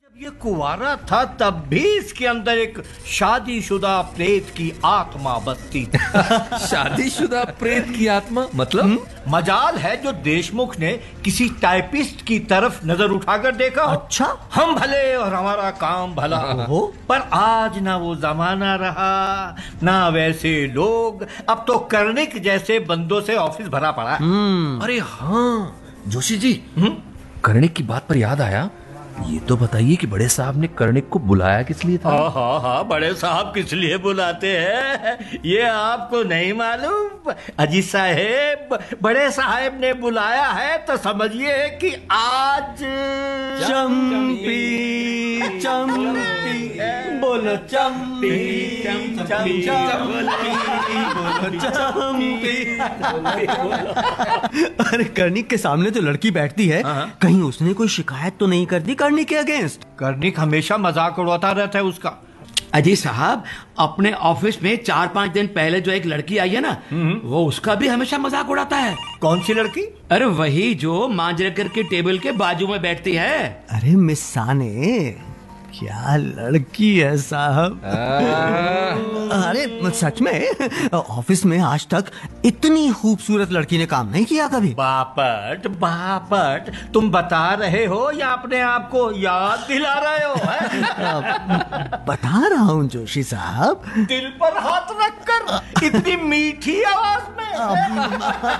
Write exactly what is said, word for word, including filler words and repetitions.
ये कुंवारा था तब भी इसके अंदर एक शादीशुदा प्रेत की आत्मा बसती थी। शादीशुदा प्रेत की आत्मा मतलब? हुँ? मजाल है जो देशमुख ने किसी टाइपिस्ट की तरफ नजर उठाकर देखा। अच्छा, हम भले और हमारा काम भला हो, पर आज ना वो जमाना रहा ना वैसे लोग। अब तो कर्णिक जैसे बंदों से ऑफिस भरा पड़ा। अरे हाँ जोशी जी, कर्णिक की बात पर याद आया, ये तो बताइए कि बड़े साहब ने कर्णिक को बुलाया किस लिए था? हाँ हाँ हाँ, बड़े साहब किस लिए बुलाते हैं ये आपको नहीं मालूम? अजी साहेब, बड़े साहब ने बुलाया है तो समझिए कि आज चंपी चंपी बोलो चंपी चंपी बोलो चंपी। अरे कर्णिक के सामने तो लड़की बैठती है, कहीं उसने कोई शिकायत तो नहीं कर दी कर्णिक के अगेंस्ट? कर्णिक हमेशा मजाक उड़ाता रहता है उसका। अजी साहब, अपने ऑफिस में चार पांच दिन पहले जो एक लड़की आई है ना, वो उसका भी हमेशा मजाक उड़ाता है। कौन सी लड़की? अरे वही जो मांजरेकर के टेबल के बाजू में बैठती है। अरे मिस साने, क्या लड़की है साहब। अरे सच में ऑफिस में आज तक इतनी खूबसूरत लड़की ने काम नहीं किया कभी। बापट बापट, तुम बता रहे हो या अपने आप को याद दिला रहे हो है? बता रहा हूँ जोशी साहब। दिल पर हाथ रखकर इतनी मीठी आवाज में।